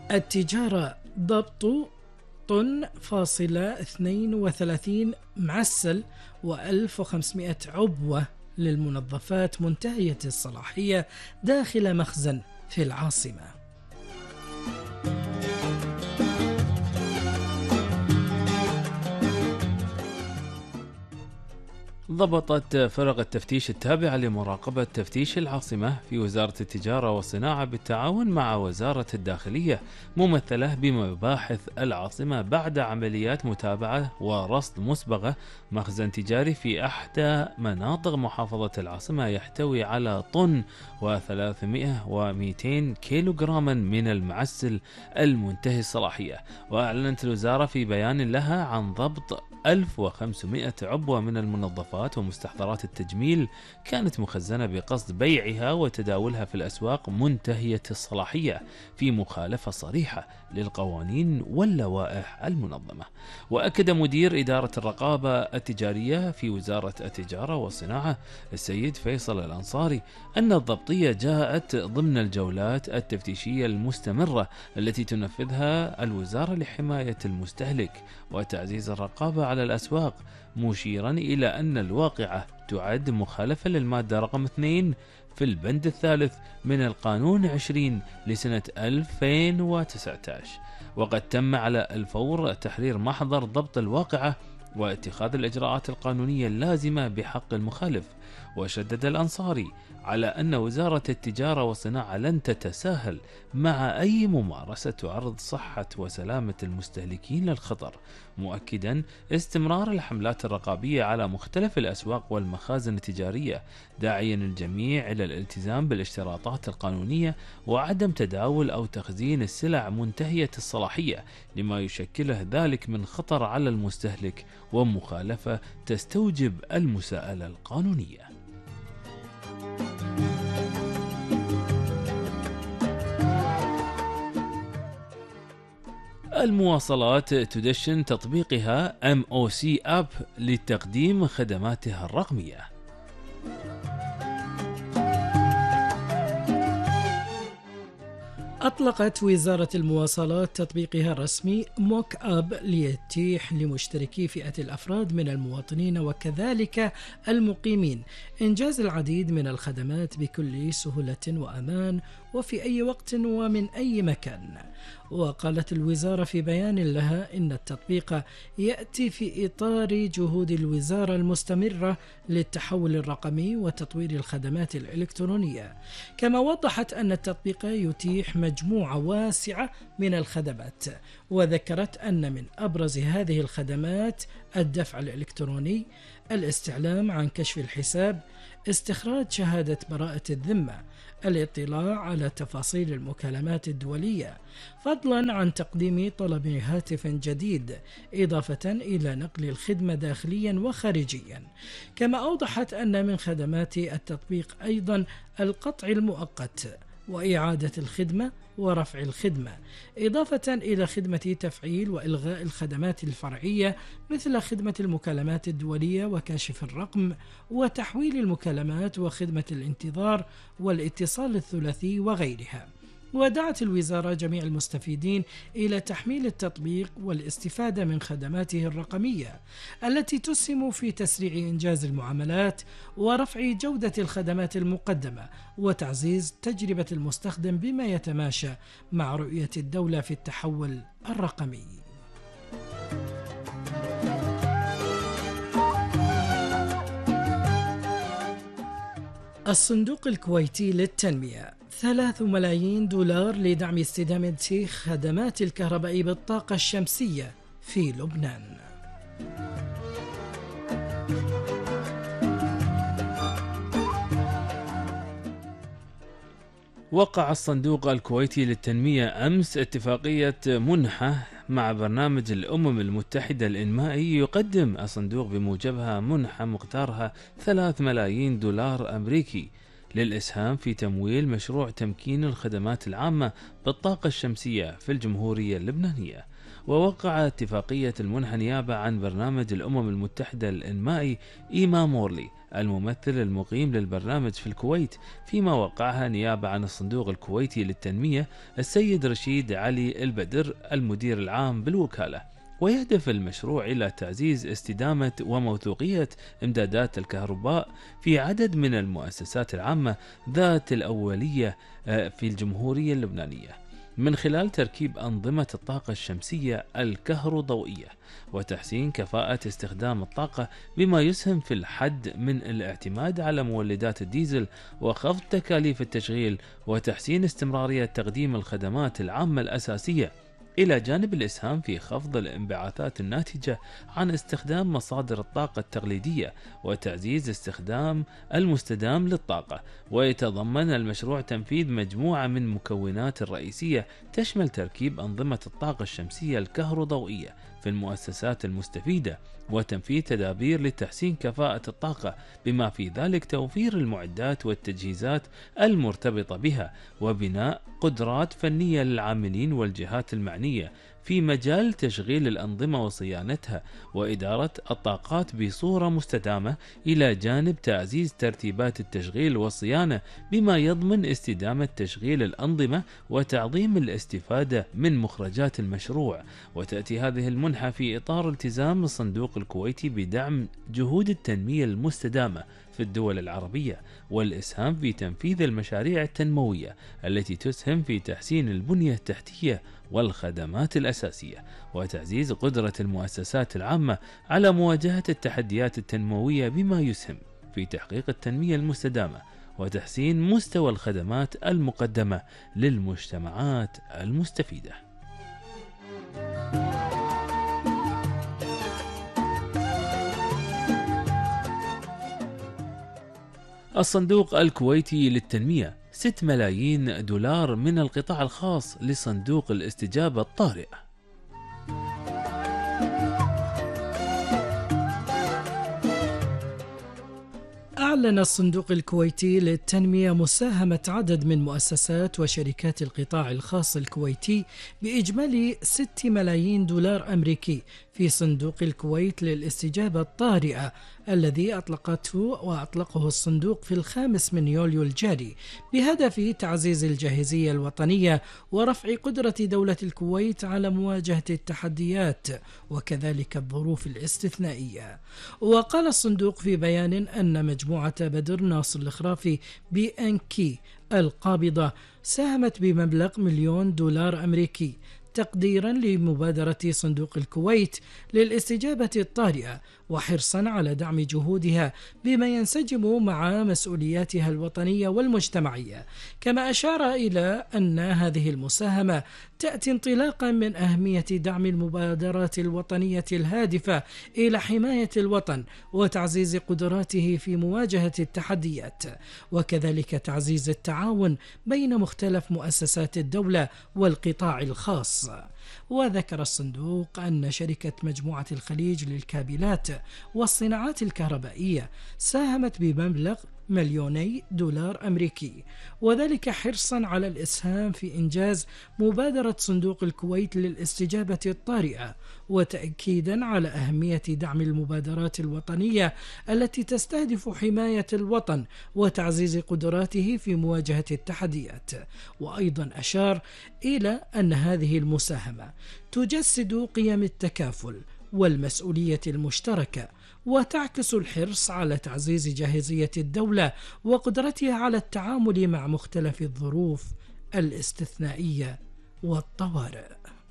التجارة ضبط طن فاصلة 32 معسل و1500 عبوة للمنظفات منتهية الصلاحية داخل مخزن في العاصمة. ضبطت فرق التفتيش التابعة لمراقبة تفتيش العاصمة في وزارة التجارة والصناعة بالتعاون مع وزارة الداخلية ممثلة بمباحث العاصمة بعد عمليات متابعة ورصد مسبقة مخزن تجاري في أحدى مناطق محافظة العاصمة يحتوي على طن و300 و200 كيلوغراما من المعسل المنتهي الصلاحية. وأعلنت الوزارة في بيان لها عن ضبط 1500 عبوة من المنظفات ومستحضرات التجميل كانت مخزنة بقصد بيعها وتداولها في الأسواق منتهية الصلاحية في مخالفة صريحة للقوانين واللوائح المنظمة. وأكد مدير إدارة الرقابة التجارية في وزارة التجارة والصناعة السيد فيصل الأنصاري أن الضبطية جاءت ضمن الجولات التفتيشية المستمرة التي تنفذها الوزارة لحماية المستهلك وتعزيز الرقابة على الأسواق، مشيرا إلى أن الواقعة تعد مخالفة للمادة رقم 2 في البند الثالث من القانون 20 لسنة 2019. وقد تم على الفور تحرير محضر ضبط الواقعة واتخاذ الإجراءات القانونية اللازمة بحق المخالف. وشدد الأنصاري على أن وزارة التجارة والصناعة لن تتساهل مع أي ممارسة تعرض صحة وسلامة المستهلكين للخطر، مؤكدا استمرار الحملات الرقابية على مختلف الأسواق والمخازن التجارية، داعيا الجميع إلى الالتزام بالاشتراطات القانونية وعدم تداول أو تخزين السلع منتهية الصلاحية لما يشكله ذلك من خطر على المستهلك ومخالفة تستوجب المساءلة القانونية. المواصلات تدشن تطبيقها MOC App لتقديم خدماتها الرقمية. أطلقت وزارة المواصلات تطبيقها الرسمي موك أب ليتيح لمشتركي فئة الأفراد من المواطنين وكذلك المقيمين إنجاز العديد من الخدمات بكل سهولة وأمان وفي أي وقت ومن أي مكان. وقالت الوزارة في بيان لها إن التطبيق يأتي في إطار جهود الوزارة المستمرة للتحول الرقمي وتطوير الخدمات الإلكترونية، كما وضحت أن التطبيق يتيح مجموعة واسعة من الخدمات، وذكرت أن من أبرز هذه الخدمات الدفع الإلكتروني، الاستعلام عن كشف الحساب، استخراج شهادة براءة الذمة، الاطلاع على تفاصيل المكالمات الدولية، فضلا عن تقديم طلب هاتف جديد، إضافة إلى نقل الخدمة داخليا وخارجيا. كما أوضحت أن من خدمات التطبيق أيضا القطع المؤقت وإعادة الخدمة ورفع الخدمة، إضافة إلى خدمة تفعيل وإلغاء الخدمات الفرعية مثل خدمة المكالمات الدولية وكاشف الرقم وتحويل المكالمات وخدمة الانتظار والاتصال الثلاثي وغيرها. ودعت الوزارة جميع المستفيدين إلى تحميل التطبيق والاستفادة من خدماته الرقمية التي تسهم في تسريع إنجاز المعاملات ورفع جودة الخدمات المقدمة وتعزيز تجربة المستخدم بما يتماشى مع رؤية الدولة في التحول الرقمي. الصندوق الكويتي للتنمية 3 ملايين دولار لدعم استدامة خدمات الكهرباء بالطاقة الشمسية في لبنان. وقع الصندوق الكويتي للتنمية أمس اتفاقية منحة مع برنامج الأمم المتحدة الإنمائي، يقدم الصندوق بموجبها منحة مقدارها 3 ملايين دولار أمريكي للإسهام في تمويل مشروع تمكين الخدمات العامة بالطاقة الشمسية في الجمهورية اللبنانية. ووقع اتفاقية المنحة نيابة عن برنامج الأمم المتحدة الإنمائي إيما مورلي الممثل المقيم للبرنامج في الكويت، فيما وقعها نيابة عن الصندوق الكويتي للتنمية السيد رشيد علي البدر المدير العام بالوكالة. ويهدف المشروع إلى تعزيز استدامة وموثوقية إمدادات الكهرباء في عدد من المؤسسات العامة ذات الأولية في الجمهورية اللبنانية، من خلال تركيب أنظمة الطاقة الشمسية الكهروضوئية وتحسين كفاءة استخدام الطاقة، بما يسهم في الحد من الاعتماد على مولدات الديزل وخفض تكاليف التشغيل وتحسين استمرارية تقديم الخدمات العامة الأساسية، إلى جانب الإسهام في خفض الانبعاثات الناتجة عن استخدام مصادر الطاقة التقليدية وتعزيز استخدام المستدام للطاقة. ويتضمن المشروع تنفيذ مجموعة من مكونات رئيسية تشمل تركيب أنظمة الطاقة الشمسية الكهروضوئية في المؤسسات المستفيدة، وتنفيذ تدابير لتحسين كفاءة الطاقة بما في ذلك توفير المعدات والتجهيزات المرتبطة بها، وبناء قدرات فنية للعاملين والجهات المعنية في مجال تشغيل الأنظمة وصيانتها وإدارة الطاقات بصورة مستدامة، إلى جانب تعزيز ترتيبات التشغيل والصيانة بما يضمن استدامة تشغيل الأنظمة وتعظيم الاستفادة من مخرجات المشروع. وتأتي هذه المنحة في إطار التزام الصندوق الكويتي بدعم جهود التنمية المستدامة في الدول العربية والإسهام في تنفيذ المشاريع التنموية التي تسهم في تحسين البنية التحتية والخدمات الأساسية وتعزيز قدرة المؤسسات العامة على مواجهة التحديات التنموية، بما يسهم في تحقيق التنمية المستدامة وتحسين مستوى الخدمات المقدمة للمجتمعات المستفيدة. الصندوق الكويتي للتنمية 6 ملايين دولار من القطاع الخاص لصندوق الاستجابة الطارئة. أعلن الصندوق الكويتي للتنمية مساهمة عدد من مؤسسات وشركات القطاع الخاص الكويتي بإجمالي 6 ملايين دولار أمريكي في صندوق الكويت للاستجابة الطارئة الذي أطلقه الصندوق في 5 يوليو الجاري، بهدف تعزيز الجاهزية الوطنية ورفع قدرة دولة الكويت على مواجهة التحديات وكذلك الظروف الاستثنائية. وقال الصندوق في بيان أن مجموعة بدر ناصر الخرافي BNK القابضة ساهمت بمبلغ $1,000,000 أمريكي تقديرا لمبادرة صندوق الكويت للاستجابة الطارئة وحرصا على دعم جهودها بما ينسجم مع مسؤولياتها الوطنية والمجتمعية. كما أشار إلى أن هذه المساهمة تأتي انطلاقا من أهمية دعم المبادرات الوطنية الهادفة إلى حماية الوطن وتعزيز قدراته في مواجهة التحديات، وكذلك تعزيز التعاون بين مختلف مؤسسات الدولة والقطاع الخاص. وذكر الصندوق أن شركة مجموعة الخليج للكابلات والصناعات الكهربائية ساهمت بمبلغ $2,000,000 أمريكي، وذلك حرصا على الإسهام في إنجاز مبادرة صندوق الكويت للاستجابة الطارئة، وتأكيدا على أهمية دعم المبادرات الوطنية التي تستهدف حماية الوطن وتعزيز قدراته في مواجهة التحديات. وأيضا أشار إلى أن هذه المساهمة تجسد قيم التكافل والمسؤولية المشتركة، وتعكس الحرص على تعزيز جاهزية الدولة وقدرتها على التعامل مع مختلف الظروف الاستثنائية والطوارئ.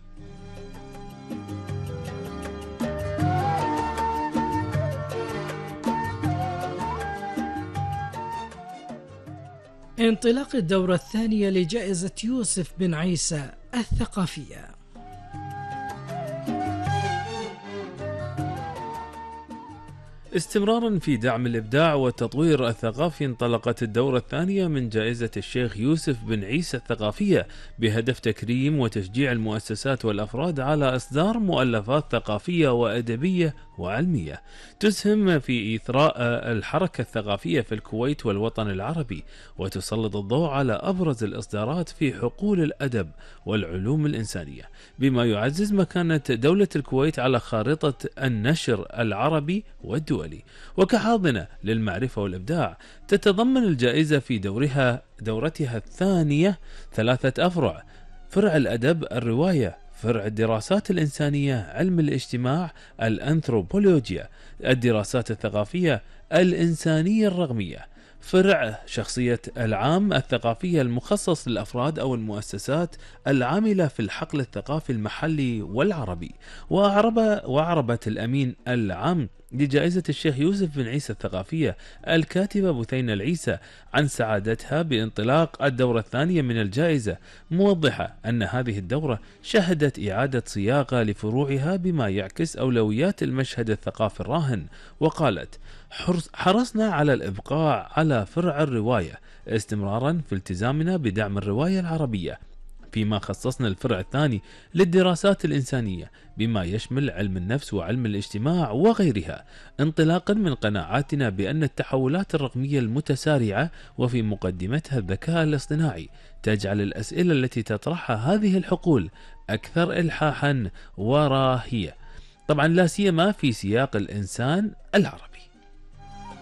انطلاق الدورة الثانية لجائزة يوسف بن عيسى الثقافية. استمرارا في دعم الإبداع والتطوير الثقافي، انطلقت الدورة الثانية من جائزة الشيخ يوسف بن عيسى الثقافية بهدف تكريم وتشجيع المؤسسات والأفراد على إصدار مؤلفات ثقافية وأدبية وعلمية تسهم في إثراء الحركة الثقافية في الكويت والوطن العربي، وتسلط الضوء على أبرز الإصدارات في حقول الأدب والعلوم الإنسانية، بما يعزز مكانة دولة الكويت على خارطة النشر العربي والدولي. وكحاضنة للمعرفة والإبداع، تتضمن الجائزة في دورتها الثانية 3 أفرع: فرع الأدب الرواية، فرع الدراسات الإنسانية علم الاجتماع الأنثروبولوجيا، الدراسات الثقافية الإنسانية الرقمية، فرع شخصية العام الثقافية المخصص للأفراد أو المؤسسات العاملة في الحقل الثقافي المحلي والعربي. وأعربت الأمين العام لجائزة الشيخ يوسف بن عيسى الثقافية الكاتبة بثينة العيسى عن سعادتها بانطلاق الدورة الثانية من الجائزة، موضحة أن هذه الدورة شهدت إعادة صياغة لفروعها بما يعكس أولويات المشهد الثقافي الراهن. وقالت: حرصنا على الإبقاء على فرع الرواية استمرارا في التزامنا بدعم الرواية العربية، فيما خصصنا الفرع الثاني للدراسات الإنسانية بما يشمل علم النفس وعلم الاجتماع وغيرها، انطلاقا من قناعاتنا بأن التحولات الرقمية المتسارعة وفي مقدمتها الذكاء الاصطناعي تجعل الأسئلة التي تطرحها هذه الحقول أكثر إلحاحا وراهية، طبعا لا سيما في سياق الإنسان العربي.